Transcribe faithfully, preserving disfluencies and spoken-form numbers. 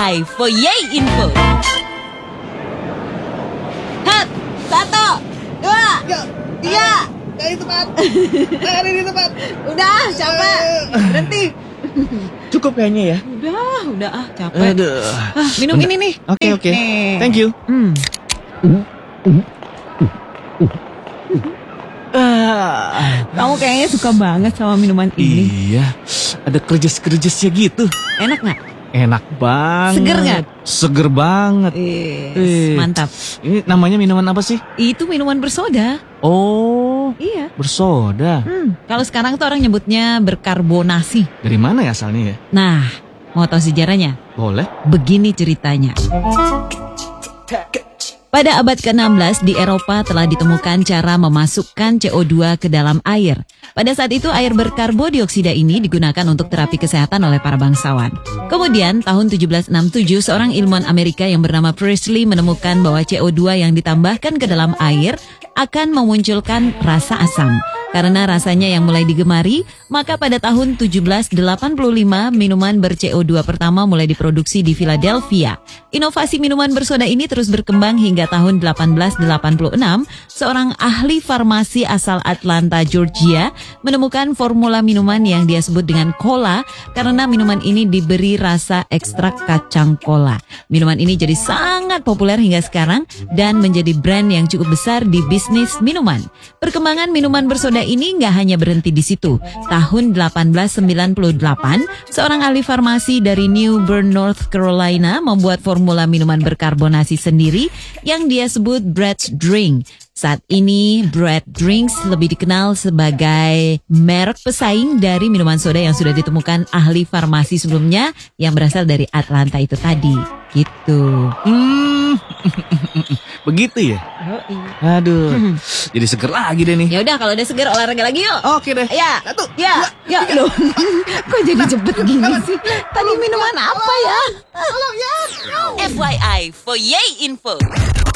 I for Yay Info. Hat, satu, dua, tiga. Dari tempat. Dari di tempat. Udah, capek. Berhenti. Cukup kayaknya ya. Udah, udah ah, capek. Aduh. Ah, minum Bentar. ini nih. Oke, oke. Nih. Thank you. Hmm. Ah. Kamu kayaknya suka banget sama minuman ini. Iya. Ada kerjes-kerjesnya gitu. Enak nggak? Enak banget. Seger nggak? Seger banget. Yes, Eh. mantap. Ini namanya minuman apa sih? Itu minuman bersoda. Oh, Iya. bersoda. Hmm. Kalau sekarang tuh orang nyebutnya berkarbonasi. Dari mana ya asalnya ya? Nah, mau tahu sejarahnya? Boleh. Begini ceritanya. Pada abad ke-enam belas di Eropa telah ditemukan cara memasukkan C O dua ke dalam air. Pada saat itu air berkarbodioksida ini digunakan untuk terapi kesehatan oleh para bangsawan. Kemudian tahun tujuh belas enam puluh tujuh seorang ilmuwan Amerika yang bernama Priestley menemukan bahwa C O dua yang ditambahkan ke dalam air akan memunculkan rasa asam. Karena rasanya yang mulai digemari, maka pada tahun tujuh belas delapan puluh lima minuman ber-C O dua pertama mulai diproduksi di Philadelphia. Inovasi minuman bersoda ini terus berkembang hingga tahun delapan belas delapan puluh enam, seorang ahli farmasi asal Atlanta, Georgia, menemukan formula minuman yang dia sebut dengan cola karena minuman ini diberi rasa ekstrak kacang cola. Minuman ini jadi sangat populer hingga sekarang dan menjadi brand yang cukup besar di bisnis minuman. Perkembangan minuman bersoda ini nggak hanya berhenti di situ. Tahun delapan belas sembilan puluh delapan, seorang ahli farmasi dari New Bern, North Carolina membuat formula minuman berkarbonasi sendiri yang dia sebut Brett's Drink. Saat ini, Brett Drinks lebih dikenal sebagai merek pesaing dari minuman soda yang sudah ditemukan ahli farmasi sebelumnya yang berasal dari Atlanta itu tadi. Gitu. Hmm. Begitu ya? Aduh. Jadi seger lagi deh nih. Ya udah, kalau udah segar olahraga lagi yuk. Oke deh. Ya, Satu, ya, dua, ya tiga. loh. Kok jadi cepet gini sih? Tadi minuman apa ya? Tolong ya. F Y I for Yay Info.